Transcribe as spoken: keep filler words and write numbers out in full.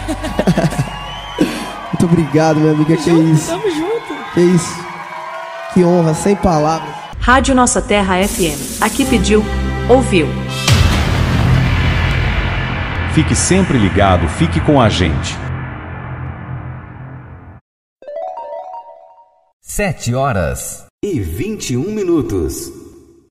Muito obrigado, minha amiga. Que junto, isso? Tamo junto. Que isso? Que honra, sem palavras. Rádio Nossa Terra F M. Aqui pediu, ouviu. Fique sempre ligado, fique com a gente. Sete horas e vinte e um minutos.